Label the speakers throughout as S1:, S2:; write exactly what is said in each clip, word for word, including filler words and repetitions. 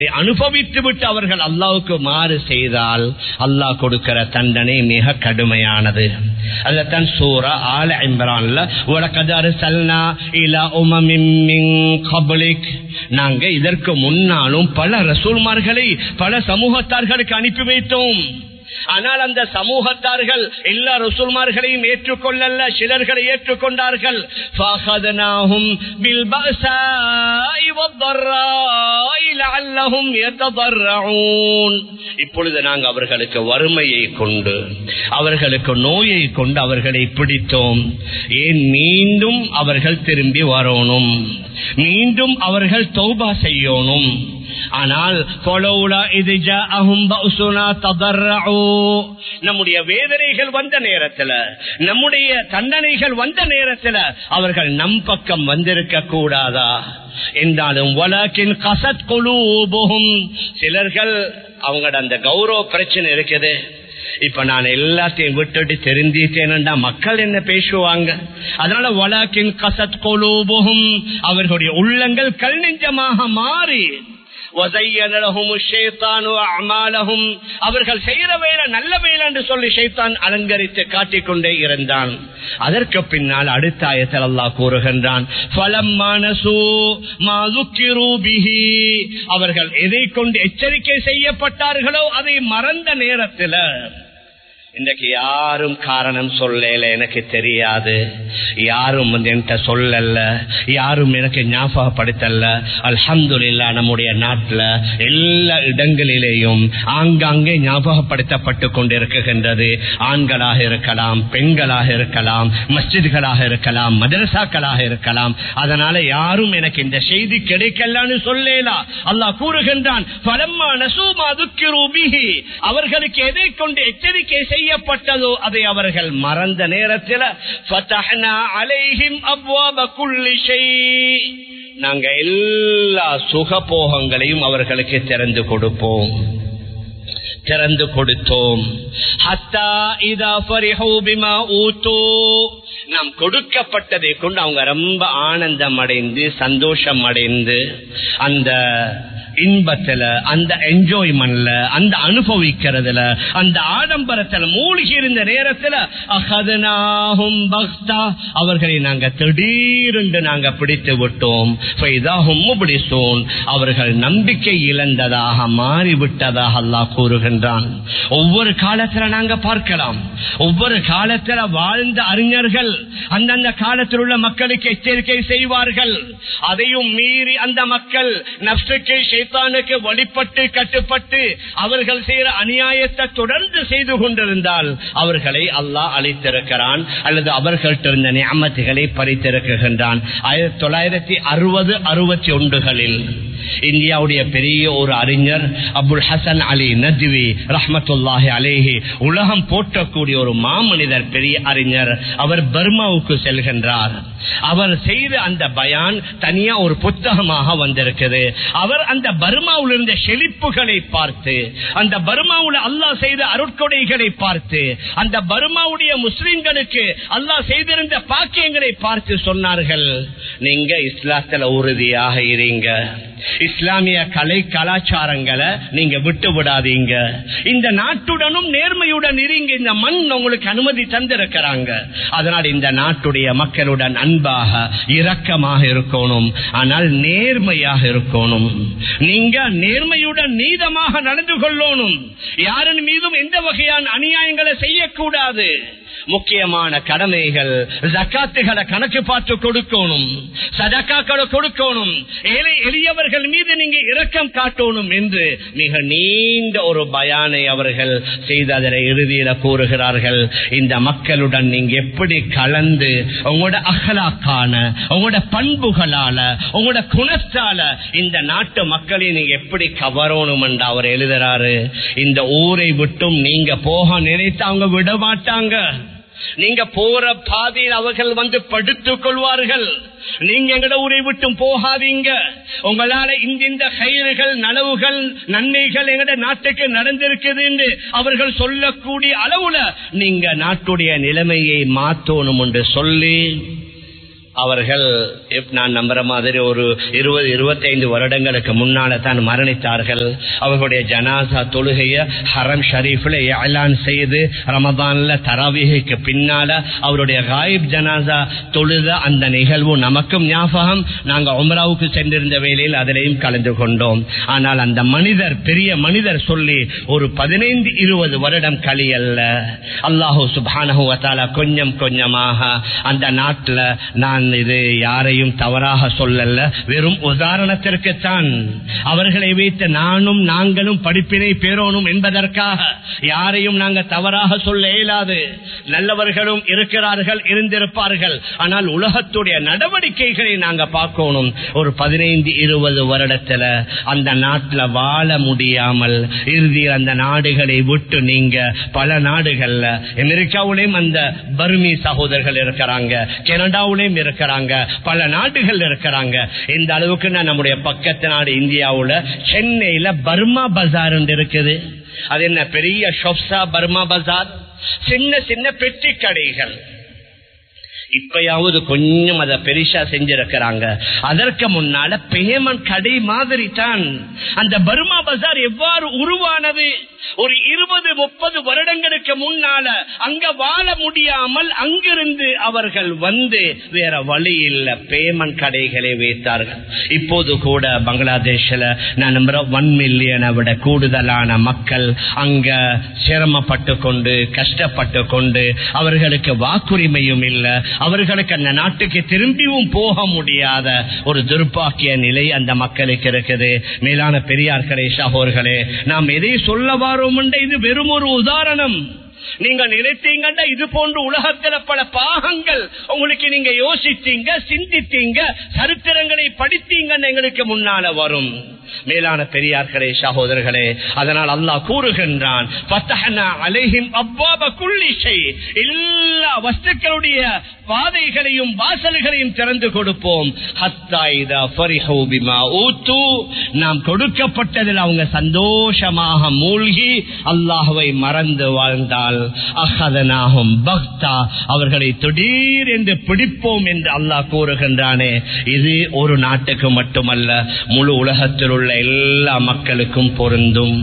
S1: அனுபவித்து விட்டு அவர்கள் அல்லாஹ்வுக்கு மாறு செய்தால் அல்லாஹ் கொடுக்கிற தண்டனை மிக கடுமையானது. அதத்தான் சூரா ஆல இம்ரான்ல வலகத் அர்சல்னா இலா உமமின் மின் கப்லிக், நாங்க இதற்கு முன்னாலும் பல ரசூல்மார்களை பல சமூகத்தார்களுக்கு அனுப்பி வைத்தோம். ஆனால் அந்த சமூகத்தார்கள் எல்லா ரசூல்மார்களையும் ஏற்றுக்கொள்ளல்ல, சிலர்களை ஏற்றுக்கொண்டார்கள். ஃபஅഖذناهم بالبأساء والضراء لعلهم يتضرعون. இப்பொழுது நாங்கள் அவர்களுக்கு வறுமையை கொண்டு அவர்களுக்கு நோயை கொண்டு அவர்களை பிடித்தோம். ஏன் மீண்டும் அவர்கள் திரும்பி வரணும், மீண்டும் அவர்கள் தௌபா செய்யணும். ஆனால் நம்முடைய வேதனைகள் வந்த நேரத்தில், நம்முடைய தண்டனைகள் வந்த நேரத்தில் அவர்கள் நம் பக்கம் வந்திருக்க கூடாதா என்றாலும் வலக்கின் கசத் குலூபுஹும், சிலர்கள் அவங்களோட அந்த கௌரவ பிரச்சனை இருக்குது. இப்ப நான் எல்லாத்தையும் விட்டுட்டு தெரிஞ்சிட்டேன்டா மக்கள் என்ன பேசுவாங்க, அதனால வலக்கின் கசத் குலூபுஹும், அவர்களுடைய உள்ளங்கள் கல் நெஞ்சமாக மாறி அவர்கள் செய்யற வேலை நல்ல வேலை என்று சொல்லி ஷைத்தான் அலங்கரித்து காட்டிக் கொண்டே இருந்தான். அதற்கு பின்னால் அடுத்த ஆயத்தில் அல்லாஹ் கூறுகின்றான், அவர்கள் எதை கொண்டு எச்சரிக்கை செய்யப்பட்டார்களோ அதை மறந்த நேரத்தில், இன்றைக்கு யாரும் காரணம் சொல்லல, எனக்கு தெரியாது, யாரும் என்கிட்ட சொல்லல, யாரும் எனக்கு ஞாபகப்படுத்தல. அல்ஹம்துலில்லாஹ் நம்முடைய நாட்டில் எல்லா இடங்களிலேயும் ஆங்காங்கே ஞாபகப்படுத்தப்பட்டு கொண்டிருக்கின்றது. ஆண்களாக இருக்கலாம், பெண்களாக இருக்கலாம், மஸ்ஜித்களாக இருக்கலாம், மதரசாக்களாக இருக்கலாம். அதனால யாரும் எனக்கு இந்த செய்தி கிடைக்கலன்னு சொல்லல. அல்லாஹ் கூறுகின்றான், அவர்களுக்கு எதை கொண்டு எச்சரிக்கை செய்யப்பட்டதோ அதை அவர்கள் மறந்த நேரத்தில் நாங்க எல்லா சுகபோகங்களையும் அவர்களுக்கு திறந்து கொடுப்போம், திறந்து கொடுத்தோம். நாம் கொடுக்கப்பட்டதை கொண்டு அவங்க ரொம்ப ஆனந்தம் அடைந்து சந்தோஷம் அடைந்து அந்த இன்பத்துல, அந்த என்ஜாய்மெண்ட்ல, அந்த அனுபவிக்கிறதுல, அந்த ஆடம்பரத்துல மூழ்கி இருந்த நேரத்துல அகதனாஹும் பக்தா, அவர்களை நாங்க திடீரென்று நாங்க பிடித்து விட்டோம். அவர்கள் நம்பிக்கை இழந்ததாக மாறிவிட்டதாக அல்லாஹ் கூறுகின்றான். ஒவ்வொரு காலத்துல நாங்க பார்க்கலாம், ஒவ்வொரு காலத்துல வாழ்ந்த அறிஞர்கள் அந்தந்த காலத்தில் உள்ள மக்களுக்கு எச்சரிக்கை செய்வார்கள். அதையும் மீறி அந்த மக்கள் நப்சுக்கு ஷைத்தானுக்கு வழிபட்டு கட்டுப்பட்டு அவர்கள் செய்கிற அநியாயத்தை தொடர்ந்து செய்து கொண்டிருந்தால் அவர்களை அல்லாஹ் அளித்திருக்கிறான், அல்லது அவர்கள்ட்ட இருந்த நிஅமத்துகளை பறித்திருக்கின்றான். ஆயிரத்தி தொள்ளாயிரத்தி அறுபது அறுபத்தி ஒன்றுகளில் இந்தியாவுடைய பெரிய ஒரு அறிஞர் அபுல் ஹசன் அலி நத்வி ரஹ்மத்துல்லாஹி அலைஹி, உலகம் போற்றக்கூடிய ஒரு மாமனிதர், பெரிய அறிஞர், அவர் பர்மாவுக்கு செல்கின்றார். அவர் செய்த அந்த பயான் தனியா ஒரு புத்தகமாக வந்திருக்குது. அவர் அந்த பர்மாவில் இருந்த செழிப்புகளை பார்த்து, அந்த பர்மாவில் அல்லாஹ் செய்த அருட்கொடைகளை பார்த்து, அந்த பர்மாவுடைய முஸ்லிம்களுக்கு அல்லாஹ் செய்திருந்த பாக்கியங்களை பார்த்து சொன்னார்கள், நீங்க இஸ்லாத்துல உறுதியாக இருங்க, இஸ்லாமிய கலை கலாச்சாரங்களை நீங்க விட்டு விடாதீங்க, இந்த நாட்டுடனும் நேர்மையுடன் இருங்க, இந்த மண் உங்களுக்கு அனுமதி தந்திருக்கிறாங்க. அதனால் இந்த நாட்டுடைய மக்களுடன் அன்பாக இரக்கமாக இருக்கணும், ஆனால் நேர்மையாக இருக்கணும். நீங்க நேர்மையுடன் நீதமாக நடந்து கொள்ளணும், யாரின் மீதும் எந்த வகையான அநியாயங்களை செய்யக்கூடாது. முக்கியமான கடமைகள் ஜக்காத்துகளை கணக்கு பார்த்து கொடுக்கணும், சதகாக்களை கொடுக்கணும், ஏழை எளியவர்கள் மீது நீங்க இரக்கம் காட்டணும் என்று மிக நீண்ட ஒரு பயானை அவர்கள் செய்ததில் இறுதியில கூறுகிறார்கள், இந்த மக்களுடன் நீங்க எப்படி கலந்து உங்களோட அகலாக்கான உங்களோட பண்புகளால உங்களோட குணத்தால இந்த நாட்டு மக்களை நீங்க எப்படி கவரணும் என்று அவர் எழுதுறாரு. இந்த ஊரை விட்டும் நீங்க போக நினைத்து அவங்க விட மாட்டாங்க. நீங்க போற பாதையில் அவர்கள் வந்து படுத்துக் கொள்வார்கள். நீங்க எங்கட ஊரை விட்டும் போகாதீங்க, உங்களால இந்த கயிறுகள் நலவுகள் நன்மைகள் எங்கட நாட்டுக்கு நடந்திருக்குது என்று அவர்கள் சொல்லக்கூடிய அளவுல நீங்க நாட்டுடைய நிலைமையை மாற்றணும் என்று சொல்லி அவர்கள் நான் நம்புற மாதிரி ஒரு இருபது இருபத்தி ஐந்து வருடங்களுக்கு முன்னால தான் மரணித்தார்கள். அவர்களுடைய ஜனாசா தொழுகைய ஹரம் ஷரீஃப்ல ஏலான் செய்து ரமதான்ல தராவீஹுக்கு பின்னால அவருடைய காயிப் ஜனாசா தொழுத அந்த நிகழ்வு நமக்கும் ஞாபகம். நாங்க உம்ராவுக்கு சென்றிருந்த வேளையில் அதிலையும் கலந்து கொண்டோம். ஆனால் அந்த மனிதர் பெரிய மனிதர் சொல்லி ஒரு பதினைந்து இருபது வருடம் கழியல்ல அல்லாஹு சுப்ஹானஹு வ தஆலா கொஞ்சம் கொஞ்சமாக அந்த நாட்டுல நான் இது யாரையும் தவறாக சொல்லல, வெறும் உதாரணத்திற்குத்தான் அவர்களை வைத்து நானும் நாங்களும் படிப்பினை பெறணும் என்பதற்காக யாரையும் நாங்கள் தவறாக சொல்ல இயலாது. நல்லவர்களும் இருக்கிறார்கள், இருந்திருப்பார்கள். ஆனால் உலகத்துடைய நடவடிக்கைகளை நாங்க பார்க்கணும். ஒரு பதினைந்து இருபது வருடத்துல அந்த நாட்டில் வாழ முடியாமல் இறுதியில் அந்த நாடுகளை விட்டு நீங்க பல நாடுகள்ல அமெரிக்காவிலேயும் அந்த பர்மி சகோதரர்கள் இருக்கிறாங்க, கனடாவிலேயும் இருக்கிறாங்க, பல நாடுகள் இருக்கிறாங்க. இந்த அளவுக்கு நம்முடைய பக்கத்து நாடு இந்தியாவுல சென்னையில பர்மா பஜார் இருக்குது. அது என்ன பெரிய ஷாப்ஸா பர்மா பஜார்? சின்ன சின்ன பெட்டி கடைகள். இப்பயாவது கொஞ்சம் அதை பெரிசா செஞ்சிருக்கிறாங்க. அதற்கு முன்னால பேமெண்ட் கடை மாதிரி தான் அந்த பர்மா பஜார் எவ்வாறு உருவானது? ஒரு இருபது முப்பது வருடங்களுக்கு முன்னால அங்க வாழ முடியாமல் அங்கிருந்து அவர்கள் வந்து வேற வழி இல்ல பேமெண்ட் கடைகளை வைத்தார்கள். இப்போது கூட பங்களாதேஷ்ல நான் நம்புற ஒன் மில்லியனை விட கூடுதலான மக்கள் அங்க சிரமப்பட்டு கொண்டு கஷ்டப்பட்டு கொண்டு அவர்களுக்கு வாக்குரிமையும் இல்லை, அவர்களுக்கு அந்த நாட்டுக்கு திரும்பியும் போக முடியாத ஒரு துர்பாக்கிய நிலை அந்த மக்களுக்கு இருக்குது. மேலான பெரியார்களே சகோதரர்களே, நாம் எதை சொல்ல வாரோம்? இது வெறும் ஒரு உதாரணம். நீங்க நினைத்தீங்கன்னா இது போன்ற உலகத்துல பல பாகங்கள் உங்களுக்கு நீங்க யோசித்தீங்க, சிந்தித்தீங்க, சரித்திரங்களை படித்தீங்கன்னு எங்களுக்கு முன்னால வரும். மேலான பெரியார்களே சகோதரர்களே, அதனால் அல்லாஹ் கூறுகின்றான், எல்லா வஸ்துக்களுடைய பாதைகளையும் வாசல்களையும் திறந்து கொடுப்போம். நாம் கொடுக்கப்பட்டதில் அவங்க சந்தோஷமாக மூழ்கி அல்லாஹ்வை மறந்து வாழ்ந்தால் அஹதனாஹும் பக்தா, அவர்களை திடீர் என்று பிடிப்போம் என்று அல்லாஹ் கூறுகின்றானே. இது ஒரு நாட்டுக்கு மட்டுமல்ல, முழு உலகத்தில் உள்ள எல்லா மக்களுக்கும் பொருந்தும்.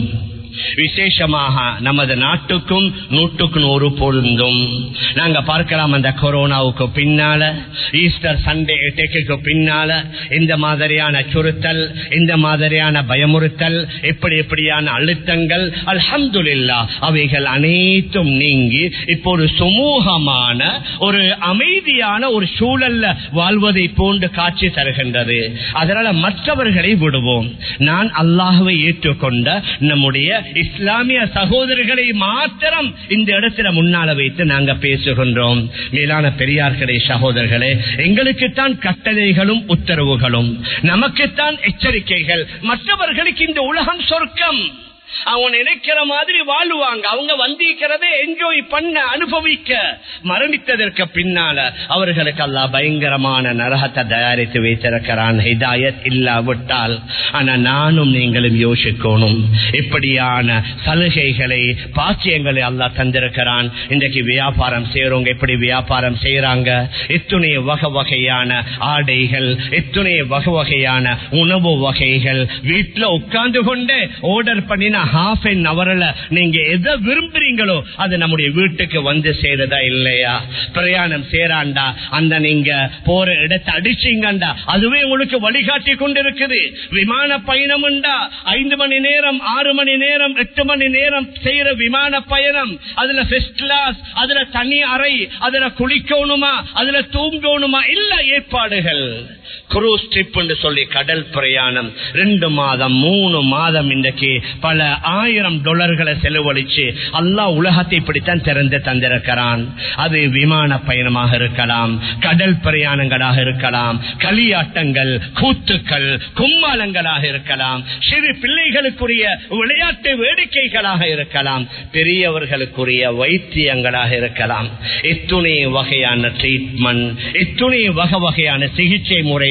S1: விசேஷமாக நமது நாட்டுக்கும் நூற்றுக்கு நூறு பொருந்தும். நாங்க பார்க்கலாம், அந்த கொரோனாவுக்கு பின்னால, ஈஸ்டர் சண்டே அட்டாக்கு பின்னால இந்த மாதிரியான சுறுத்தல், இந்த மாதிரியான பயமுறுத்தல், எப்படி எப்படியான அழுத்தங்கள், அல்ஹம்துலில்லாஹ் அவைகள் அனைத்தும் நீங்கி இப்போ ஒரு சுமூகமான ஒரு அமைதியான ஒரு சூழல்ல வாழ்வதை போன்று காட்சி தருகின்றது. அதனால மற்றவர்களை விடுவோம். நான் அல்லாஹ்வை ஏற்றுக்கொண்ட நம்முடைய இஸ்லாமிய சகோதரர்களை மாத்திரம் இந்த இடத்துல முன்னால வைத்து நாங்க பேசுகின்றோம். மேலான பெரியார்களே சகோதரர்களே, எங்களுக்குத்தான் கட்டளைகளும் உத்தரவுகளும், நமக்குத்தான் எச்சரிக்கைகள். மற்றவர்களுக்கு இந்த உலகம் சொர்க்கம். அவங்க நினைக்கிற மாதிரி வாழ்வாங்க. அவங்க வந்திருக்கிறதே என்ஜாய் பண்ண, அனுபவிக்க. மரணித்ததற்கு பின்னால அவர்களுக்கு அல்லாஹ் பயங்கரமான நரகத்தை தயாரித்து வைத்திருக்கிறான், ஹிதாயத் இல்லாவிட்டால். ஆனா நானும் நீங்களும் யோசிக்கணும், இப்படியான சலுகைகளை பாக்கியங்களை அல்லாஹ் தந்திருக்கிறான். இன்றைக்கு வியாபாரம் செய்யறவங்க எப்படி வியாபாரம் செய்யறாங்க, எத்துணை வகை வகையான ஆடைகள், எத்துணை வகை வகையான உணவு வகைகள். வீட்டுல உட்கார்ந்து கொண்டு ஆர்டர் பண்ணின ஹாஃப் அன் அவர்ல நீங்க எதை விரும்புறீங்களோ அது நம்முடைய வீட்டுக்கு வந்து சேருதா இல்லையா? பிரயாணம் சேராண்டா அந்த நீங்க போற இடத்தை அடிச்சீங்கண்டா அதுவே உங்களுக்கு வழிகாட்டி கொண்டிருக்குது. விமான பயணம் உண்டா, ஐந்து மணி நேரம் ஆறு மணி நேரம் எட்டு மணி நேரம் செய்யற விமான பயணம், அதுல ஃபர்ஸ்ட் கிளாஸ், அதுல தனி அறை, அதுல குளிக்கணுமா, அதுல தூங்கணுமா, இல்ல ஏற்பாடுகள். குரூஸ் ட்ரிப் என்று சொல்லி கடல் பிரயாணம் ரெண்டு மாதம் மூணு மாதம் இன்றைக்கு பல ஆயிரம் டாலர்களை செலவழிச்சு அல்லாஹ் உலகத்தை இப்படித்தான் திறந்து தந்திருக்கிறான். அது விமான பயணமாக இருக்கலாம், கடல் பிரயாணங்களாக இருக்கலாம், களியாட்டங்கள், கூத்துக்கள், கும்மாளங்களாக இருக்கலாம், சிறு பிள்ளைகளுக்குரிய விளையாட்டு வேடிக்கைகளாக இருக்கலாம், பெரியவர்களுக்குரிய வைத்தியங்களாக இருக்கலாம். எத்துணை வகையான ட்ரீட்மெண்ட், எத்துணை வகை வகையான சிகிச்சை முறைகள்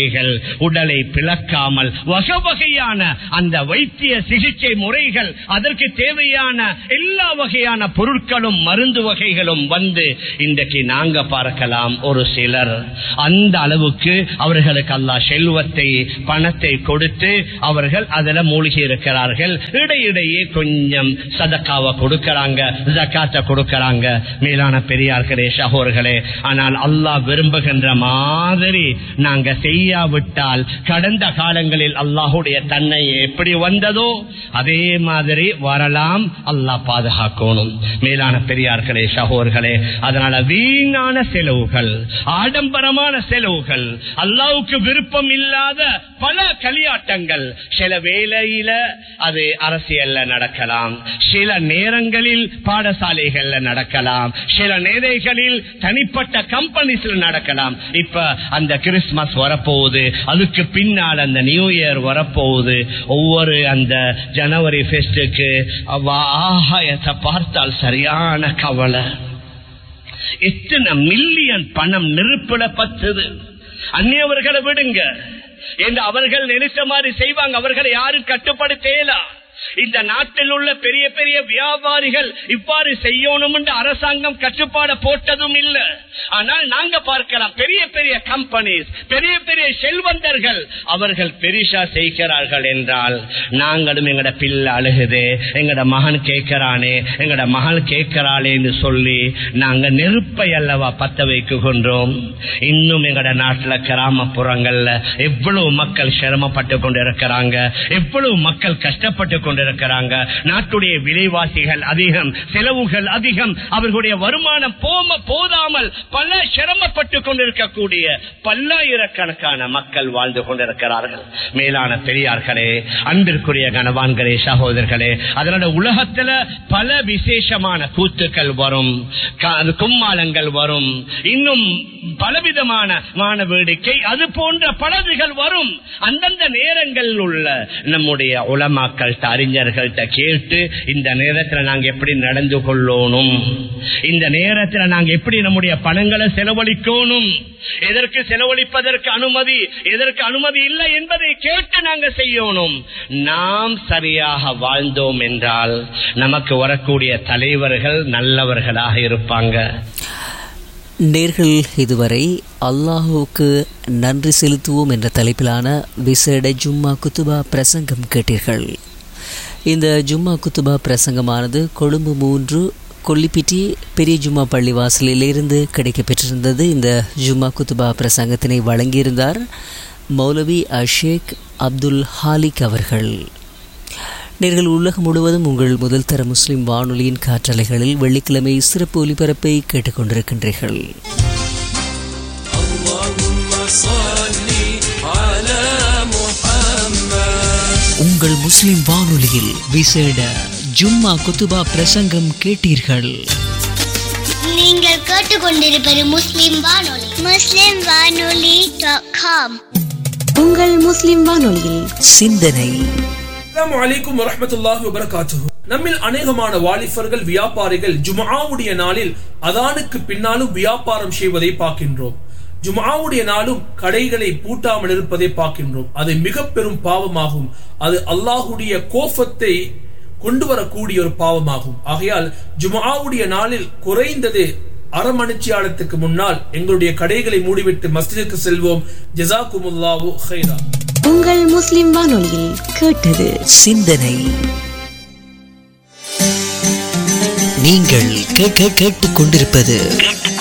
S1: வகைகள், உடலை பிளக்காமல் வகை வகையான அந்த வைத்திய சிகிச்சை முறைகள், அதற்கு தேவையான எல்லா வகையான பொருட்களும் மருந்து வகைகளும் வந்து இன்றைக்கு நாங்க பார்க்கலாம். ஒரு சிலர் அந்த அளவுக்கு அவர்களுக்கு அல்லாஹ் செல்வத்தை பணத்தை கொடுத்து அவர்கள் அதில் மூழ்கி இருக்கிறார்கள். இடையிடையே கொஞ்சம் சதக்காவை கொடுக்கிறாங்க, ஜக்காத்தை கொடுக்கிறாங்க. மேலான பெரியார்களே சகோதரர்களே, ஆனால் அல்லாஹ் விரும்புகின்ற மாதிரி நாங்க செய்யாவிட்டால் கடந்த காலங்களில் அல்லாஹுடைய தன்னை எப்படி வந்ததோ அதே மாதிரி வரலாம். அல்லாஹ் பாதுகாக்கணும். மேலான பெரியார்களே சகோதரர்களே, அதனால வீணான செலவுகள், ஆடம்பரமான செலவுகள், அல்லாஹ்வுக்கு விருப்பம் இல்லாத பல களியாட்டங்கள் சில வேளையில அது அரசியல்ல நடக்கலாம், சில நேரங்களில் பாடசாலைகள்ல நடக்கலாம், சில நேரங்களில் தனிப்பட்ட கம்பெனிஸ்ல நடக்கலாம். இப்ப அந்த கிறிஸ்துமஸ் வரப்போகுது, அதுக்கு பின்னால் அந்த நியூ இயர் வரப்போகுது. ஒவ்வொரு அந்த ஜனவரி ஃபெஸ்டுக்கு ஆகாயத்தை பார்த்தால் சரியான கவலை. எத்தனை மில்லியன் பணம் நெருப்புல பத்துது. அந்நியவர்களை விடுங்க என்று அவர்கள் நினைச்ச மாதிரி செய்வாங்க. அவர்களை யாரும் கட்டுப்படுத்தல. இந்த நாட்டில் உள்ள பெரிய பெரிய வியாபாரிகள் இவ்வாறு செய்யணும் என்று அரசாங்கம் கட்டுப்பாடு போட்டதும் இல்லை. ஆனால் நாங்க பார்க்கலாம், பெரிய பெரிய கம்பெனிஸ், பெரிய பெரிய செல்வந்தர்கள் அவர்கள் பெரிசா செய்கிறார்கள் என்றால் நாங்களும் எங்கட பிள்ளை அழுகுதே, எங்கட மகன் கேட்கிறானே, எங்கட மகள் கேட்கிறாளே என்று சொல்லி நாங்க நெருப்பை அல்லவா பத்த வைக்குகின்றோம். இன்னும் எங்கட நாட்டில் கிராமப்புறங்கள்ல எவ்வளவு மக்கள் சிரமப்பட்டு கொண்டிருக்கிறாங்க, எவ்வளவு மக்கள் கஷ்டப்பட்டு கொண்டிருக்கிறாங்க. நாட்டுடைய விலைவாசிகள் அதிகம், செலவுகள் அதிகம், அவர்களுடைய வருமானம் போம போதாமல் பல சிரமப்பட்டு கொண்டிருக்கக்கூடிய பல்லாயிரக்கணக்கான மக்கள் வாழ்ந்து கொண்டிருக்கிறார்கள். மேலான பெரியார்களே, அன்பிற்குரிய கனவான்களே, சகோதரர்களே, அதனால உலகத்துல பல விசேஷமான கூத்துக்கள் வரும், கும்மாளங்கள் வரும், இன்னும் பலவிதமான மான வேடிக்கை, அது போன்ற பலதுகள் வரும். அந்தந்த நேரங்களில் உள்ள நம்முடைய உலமாக்கள் அறிஞர்கள்ட்ட கேட்டு இந்த நேரத்தில் நாங்க எப்படி நடந்து கொள்ளணும், இந்த நேரத்தில் நாங்க எப்படி நம்முடைய பணங்களை செலவழிக்கணும், எதற்கு செலவழிப்பதற்கு அனுமதி, எதற்கு அனுமதி இல்லை என்பதை கேட்டு நாங்க செய்யணும். நாம் சரியாக வாழ்ந்தோம் என்றால் நமக்கு வரக்கூடிய தலைவர்கள் நல்லவர்களாக இருப்பாங்க.
S2: நேர்கள் இதுவரை அல்லாஹுவுக்கு நன்றி செலுத்துவோம் என்ற தலைப்பிலான விசேட ஜும்மா குத்துபா பிரசங்கம் கேட்டீர்கள். இந்த ஜும்மா குத்துபா பிரசங்கமானது கொழும்பு மூன்று கொல்லிப்பிட்டி பெரிய ஜும்மா பள்ளிவாசலிலிருந்து கிடைக்கப்பெற்றிருந்தது. இந்த ஜும்மா குத்துபா பிரசங்கத்தினை வழங்கியிருந்தார் மௌலவி அஷேக் அப்துல் ஹாலிக் அவர்கள். நேர்கள் உலகம் முழுவதும் உங்கள் முதல் தர முஸ்லிம் வானொலியின் காற்றலைகளில் வெள்ளிக்கிழமை சிறப்பு ஒலிபரப்பை கேட்டுக்கொண்டிருக்கின்றீர்கள். உங்கள் முஸ்லிம் வானொலியில் விசேட ஜும்மா குத்துபா பிரசங்கம் கேட்டீர்கள்.
S3: நீங்கள் கேட்டுக்கொண்டிருப்பது முஸ்லிம் வானொலி, முஸ்லிம் வானொலி டாட் காம்.
S2: உங்கள் முஸ்லிம் வானொலியில் சிந்தனை.
S4: அஸ்ஸலாமு அலைக்கும் வரஹ்மத்துல்லாஹி வபரகாத்துஹு. நம்மில் அநேகமான வாலிபர்கள், வியாபாரிகள் ஜும்ஆவுடைய நாளில் அதானுக்கு பின்னாலும் வியாபாரம் செய்வதை பார்க்கின்றோம். ஜும்ஆவுடைய நாளும் கடைகளை பூட்டாமல் இருப்பதை பார்க்கின்றோம். அது மிக பெரும் பாவமாகும். அது அல்லாஹுடைய கோபத்தை கொண்டு வரக்கூடிய ஒரு பாவமாகும். ஆகையால் ஜும்ஆவுடைய நாளில் குறைந்தது அரை மணிச்சியாலத்துக்கு முன்னால் எங்களுடைய கடைகளை மூடிவிட்டு மஸ்ஜிதுக்கு செல்வோம். ஜஸாக்குமுல்லாஹு கைரா.
S2: உங்கள் முஸ்லிம் வானொலியில் கேட்டது சிந்தனை. நீங்கள் கேட்டுக் கொண்டிருப்பது